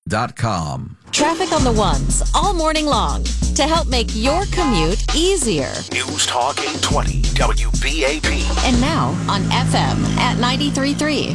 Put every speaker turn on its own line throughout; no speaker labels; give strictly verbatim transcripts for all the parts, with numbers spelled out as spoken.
dot com.
Traffic on the ones all morning long to help make your commute easier.
News Talk eight twenty W B A P.
And now on F M at ninety-three point three.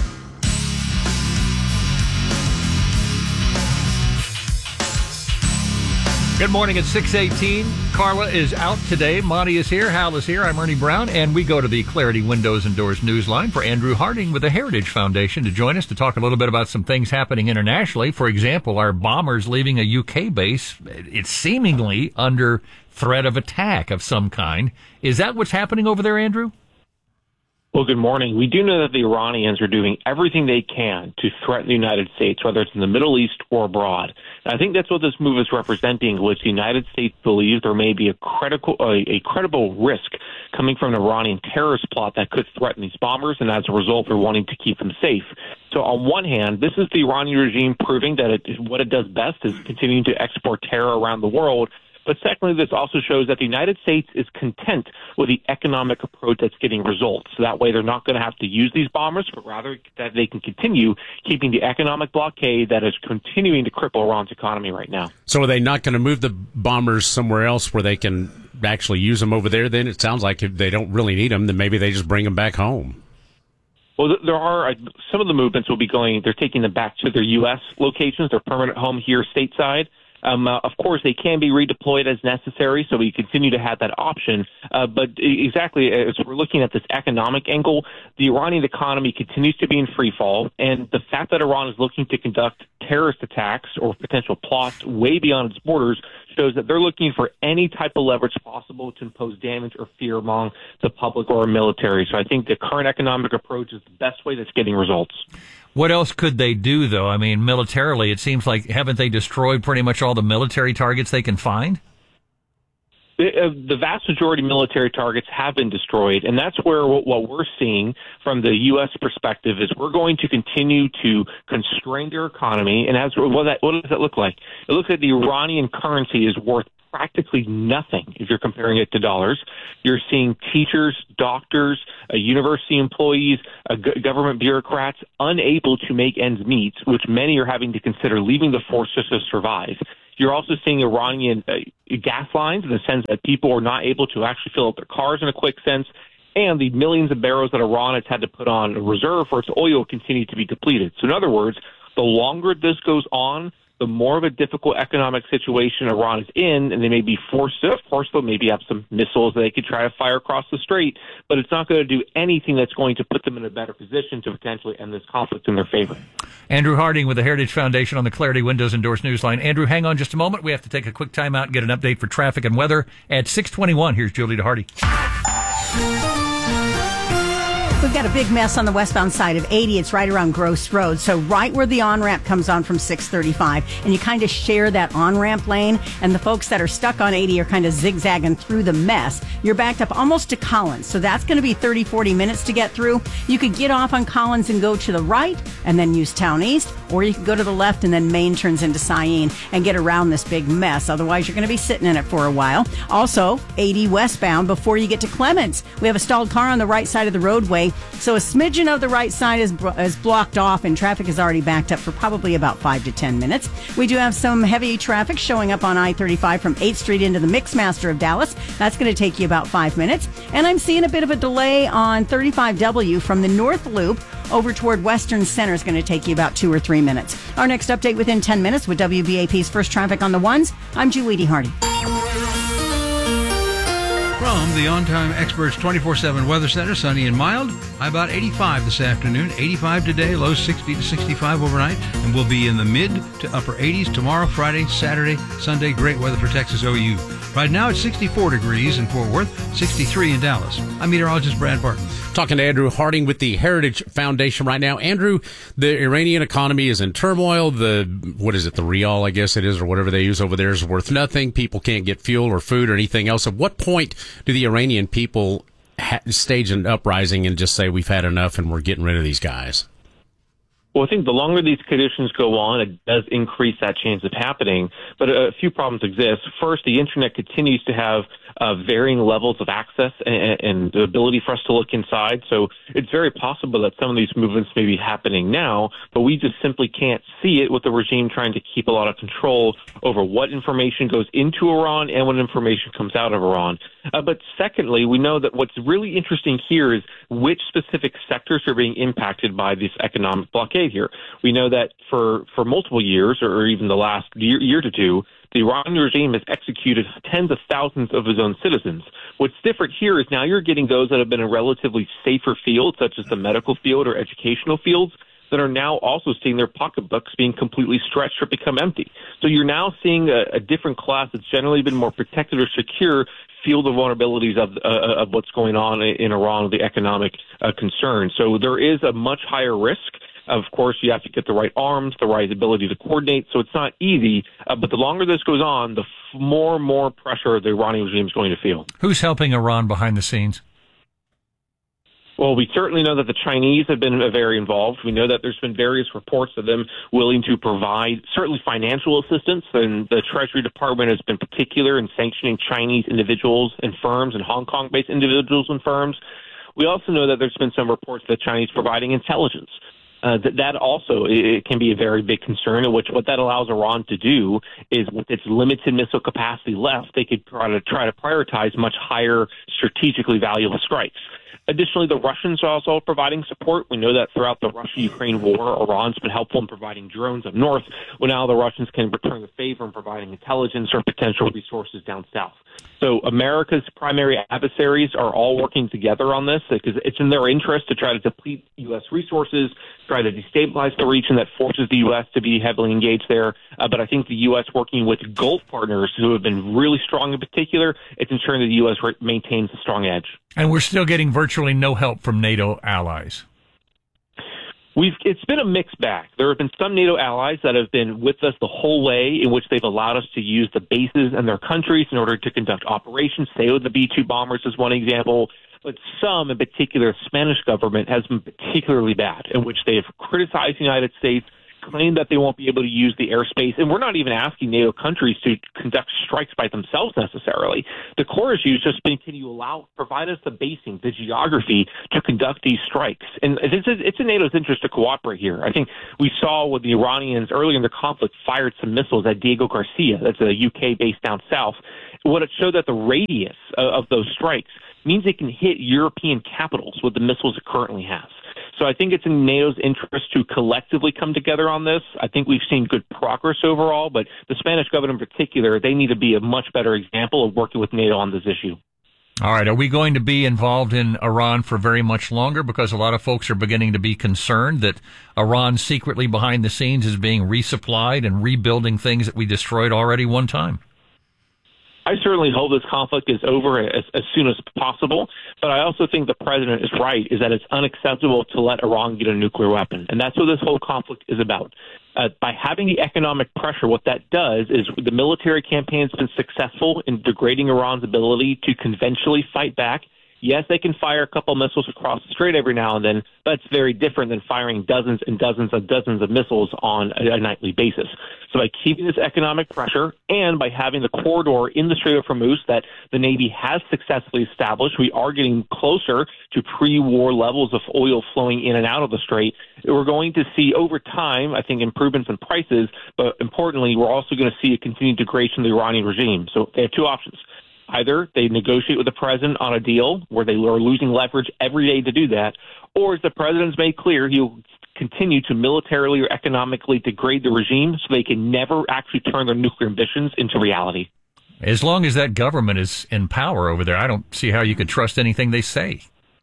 Good morning at six eighteen. Carla is out today. Monty is here. Hal is here. I'm Ernie Brown. And we go to the Clarity Windows and Doors Newsline for Andrew Harding with the Heritage Foundation to join us to talk a little bit about some things happening internationally. For example, our bombers leaving a U K base. It's seemingly under threat of attack of some kind. Is that what's happening over there, Andrew?
Well, good morning. We do know that the Iranians are doing everything they can to threaten the United States, whether it's in the Middle East or abroad. And I think that's what this move is representing, which the United States believes there may be a critical, a, a credible risk coming from an Iranian terrorist plot that could threaten these bombers, and as a result, they're wanting to keep them safe. So on one hand, this is the Iranian regime proving that it, what it does best is continuing to export terror around the world. But secondly, this also shows that the United States is content with the economic approach that's getting results. So that way they're not going to have to use these bombers, but rather that they can continue keeping the economic blockade that is continuing to cripple Iran's economy right now.
So are they not going to move the bombers somewhere else where they can actually use them over there then? It sounds like if they don't really need them, then maybe they just bring them back home.
Well, there are uh, some of the movements will be going, they're taking them back to their U S locations, their permanent home here stateside. Um, uh, of course, they can be redeployed as necessary, so we continue to have that option. Uh, but exactly, as we're looking at this economic angle, the Iranian economy continues to be in free fall, and the fact that Iran is looking to conduct terrorist attacks or potential plots way beyond its borders shows that they're looking for any type of leverage possible to impose damage or fear among the public or military. So I think the current economic approach is the best way that's getting results.
What else could they do, though? I mean, militarily, it seems like, haven't they destroyed pretty much all the military targets they can find?
The, uh, the vast majority of military targets have been destroyed, and that's where what, what we're seeing from the U S perspective is we're going to continue to constrain their economy. And as what, that, what does that look like? It looks like the Iranian currency is worth practically nothing if you're comparing it to dollars. You're seeing teachers, doctors, uh, university employees, uh, g- government bureaucrats unable to make ends meet, which many are having to consider leaving the force just to survive. You're also seeing Iranian uh, gas lines in the sense that people are not able to actually fill up their cars in a quick sense, and the millions of barrels that Iran has had to put on reserve for its oil continue to be depleted. So in other words, the longer this goes on, the more of a difficult economic situation Iran is in, and they may be forced to, of course, they'll maybe have some missiles that they could try to fire across the strait, but it's not going to do anything that's going to put them in a better position to potentially end this conflict in their favor.
Andrew Harding with the Heritage Foundation on the Clarity Windows and Doors Newsline. Andrew, hang on just a moment. We have to take a quick time out and get an update for traffic and weather at six twenty-one. Here's Julie DeHardy.
We've got a big mess on the westbound side of eighty. It's right around Gross Road. So right where the on-ramp comes on from six thirty-five. And you kind of share that on-ramp lane. And the folks that are stuck on eighty are kind of zigzagging through the mess. You're backed up almost to Collins. So that's going to be thirty, forty minutes to get through. You could get off on Collins and go to the right and then use Town East. Or you could go to the left and then Main turns into Cyene and get around this big mess. Otherwise, you're going to be sitting in it for a while. Also, eighty westbound before you get to Clements. We have a stalled car on the right side of the roadway. So a smidgen of the right side is, is blocked off and traffic is already backed up for probably about five to ten minutes. We do have some heavy traffic showing up on I thirty-five from eighth Street into the Mixmaster of Dallas. That's going to take you about five minutes. And I'm seeing a bit of a delay on thirty-five W from the North Loop over toward Western Center is going to take you about two or three minutes. Our next update within ten minutes with W B A P's First Traffic on the Ones. I'm Julie DeHardy.
From the On Time Experts twenty-four seven Weather Center, sunny and mild. High about eighty-five this afternoon, eighty-five today, low sixty to sixty-five overnight, and we'll be in the mid to upper eighties tomorrow, Friday, Saturday, Sunday. Great weather for Texas O U. Right now it's sixty-four degrees in Fort Worth, sixty-three in Dallas. I'm meteorologist Brad Barton.
Talking to Andrew Harding with the Heritage Foundation right now. Andrew, the Iranian economy is in turmoil. The, what is it, the rial, I guess it is, or whatever they use over there is worth nothing. People can't get fuel or food or anything else. At what point do the Iranian people ha- stage an uprising and just say we've had enough and we're getting rid of these guys?
Well, I think the longer these conditions go on, it does increase that chance of happening. But a few problems exist. First, the internet continues to have uh, varying levels of access and, and the ability for us to look inside. So it's very possible that some of these movements may be happening now, but we just simply can't see it with the regime trying to keep a lot of control over what information goes into Iran and what information comes out of Iran. Uh, but secondly, we know that what's really interesting here is which specific sectors are being impacted by this economic blockade here. We know that for, for multiple years, or even the last year, year to two, the Iranian regime has executed tens of thousands of its own citizens. What's different here is now you're getting those that have been in relatively safer fields, such as the medical field or educational fields, that are now also seeing their pocketbooks being completely stretched or become empty. So you're now seeing a, a different class that's generally been more protected or secure feel the vulnerabilities of uh, of what's going on in Iran, the economic uh, concern. So there is a much higher risk. Of course, you have to get the right arms, the right ability to coordinate. So it's not easy. Uh, but the longer this goes on, the f- more and more pressure the Iranian regime is going to feel.
Who's helping Iran behind the scenes?
Well, we certainly know that the Chinese have been very involved. We know that there's been various reports of them willing to provide certainly financial assistance, and the Treasury Department has been particular in sanctioning Chinese individuals and firms and Hong Kong-based individuals and firms. We also know that there's been some reports that Chinese providing intelligence. Uh, that, that also it can be a very big concern, in which what that allows Iran to do is, with its limited missile capacity left, they could try to try to prioritize much higher strategically valuable strikes. Additionally, the Russians are also providing support. We know that throughout the Russia-Ukraine war, Iran's been helpful in providing drones up north. Well, now the Russians can return the favor in providing intelligence or potential resources down south. So America's primary adversaries are all working together on this because it's in their interest to try to deplete U S resources, try to destabilize the region that forces the U S to be heavily engaged there. Uh, but I think the U S working with Gulf partners who have been really strong in particular, it's ensuring that the U S re- maintains a strong edge.
And we're still getting virtually no help from NATO allies.
We've, it's been a mixed bag. There have been some NATO allies that have been with us the whole way, in which they've allowed us to use the bases in their countries in order to conduct operations. Say with the B two bombers is one example. But some, in particular, the Spanish government has been particularly bad, in which they have criticized the United States, claim that they won't be able to use the airspace. And we're not even asking NATO countries to conduct strikes by themselves necessarily. The core issue has just been, can you allow, provide us the basing, the geography to conduct these strikes? And it's, it's in NATO's interest to cooperate here. I think we saw when the Iranians earlier in the conflict fired some missiles at Diego Garcia, that's a U K based down south. What it showed that the radius of, of those strikes means it can hit European capitals with the missiles it currently has. So I think it's in NATO's interest to collectively come together on this. I think we've seen good progress overall, but the Spanish government in particular, they need to be a much better example of working with NATO on this issue.
All right. Are we going to be involved in Iran for very much longer? Because a lot of folks are beginning to be concerned that Iran secretly behind the scenes is being resupplied and rebuilding things that we destroyed already one time.
I certainly hope this conflict is over as, as soon as possible, but I also think the president is right, is that it's unacceptable to let Iran get a nuclear weapon. And that's what this whole conflict is about. Uh, by having the economic pressure, what that does is the military campaign has been successful in degrading Iran's ability to conventionally fight back. Yes, they can fire a couple missiles across the strait every now and then, but it's very different than firing dozens and dozens and dozens of missiles on a, a nightly basis. So by keeping this economic pressure and by having the corridor in the Strait of Hormuz that the Navy has successfully established, we are getting closer to pre-war levels of oil flowing in and out of the strait. We're going to see over time, I think, improvements in prices, but importantly, we're also going to see a continued degradation of the Iranian regime. So they have two options. Either they negotiate with the president on a deal where they are losing leverage every day to do that, or as the president's made clear, he'll continue to militarily or economically degrade the regime so they can never actually turn their nuclear ambitions into reality.
As long as that government is in power over there, I don't see how you could trust anything they say.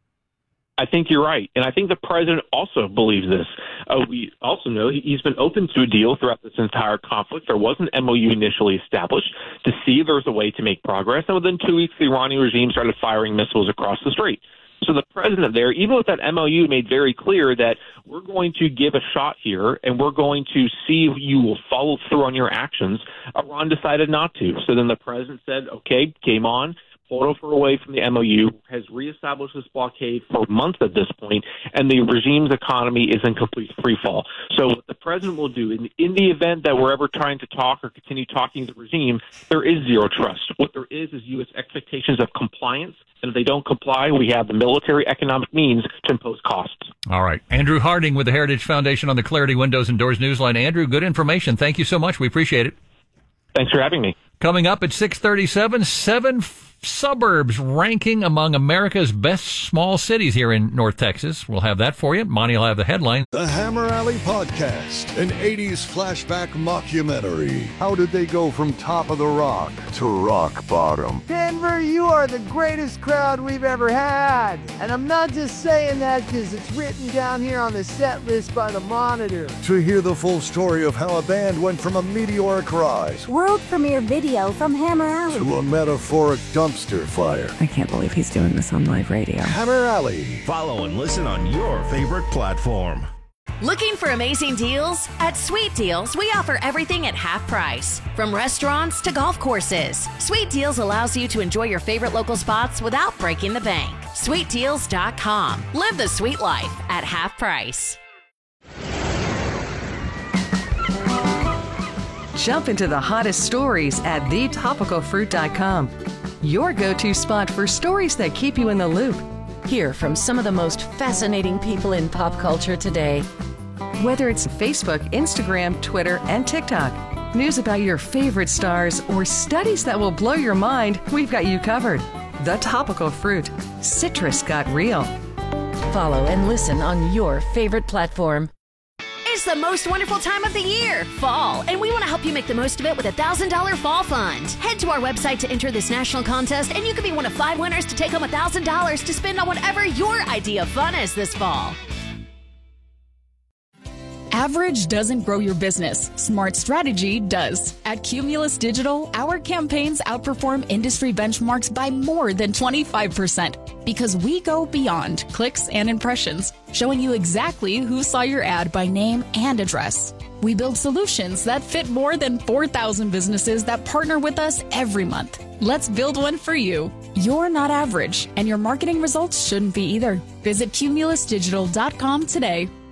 I think you're right. And I think the president also believes this. Uh, we also know he's been open to a deal throughout this entire conflict. There was an M O U initially established to see if there was a way to make progress. And within two weeks, the Iranian regime started firing missiles across the strait. So the president there, even with that M O U, made very clear that we're going to give a shot here and we're going to see if you will follow through on your actions. Iran decided not to. So then the president said, okay, game on. pulled over away from the M O U, has reestablished this blockade for months at this point, and the regime's economy is in complete free fall. So what the president will do, in, in the event that we're ever trying to talk or continue talking to the regime, there is zero trust. What there is is U S expectations of compliance, and if they don't comply, we have the military economic means to impose costs.
All right. Andrew Harding with the Heritage Foundation on the Clarity Windows and Doors Newsline. Andrew, good information. Thank you so much. We appreciate it.
Thanks for having me.
Coming up at six thirty-seven, seven f- suburbs ranking among America's best small cities here in North Texas. We'll have that for you. Monty will have the headline.
The Hammer Alley Podcast, an eighties flashback mockumentary. How did they go from top of the rock to rock bottom?
Denver, you are the greatest crowd we've ever had. And I'm not just saying that because it's written down here on the set list by the Monitor.
To hear the full story of how a band went from a meteoric rise,
world premiere video from Hammer Alley,
to a metaphoric dumpster fire.
I can't believe he's doing this on live radio.
Hammer Alley.
Follow and listen on your favorite platform.
Looking for amazing deals? At Sweet Deals, we offer everything at half price. From restaurants to golf courses, Sweet Deals allows you to enjoy your favorite local spots without breaking the bank. sweet deals dot com. Live the sweet life at half price.
Jump into the hottest stories at the topical fruit dot com. Your go-to spot for stories that keep you in the loop.
Hear from some of the most fascinating people in pop culture today.
Whether it's Facebook, Instagram, Twitter, and TikTok, news about your favorite stars, or studies that will blow your mind, we've got you covered. The Topical Fruit. Citrus got real.
Follow and listen on your favorite platform.
It's the most wonderful time of the year, fall, and we want to help you make the most of it with a one thousand dollars Fall Fund. Head to our website to enter this national contest, and you could be one of five winners to take home one thousand dollars to spend on whatever your idea of fun is this fall.
Average doesn't grow your business. Smart strategy does. At Cumulus Digital, our campaigns outperform industry benchmarks by more than twenty-five percent because we go beyond clicks and impressions, showing you exactly who saw your ad by name and address. We build solutions that fit more than four thousand businesses that partner with us every month. Let's build one for you. You're not average, and your marketing results shouldn't be either. Visit cumulus digital dot com today.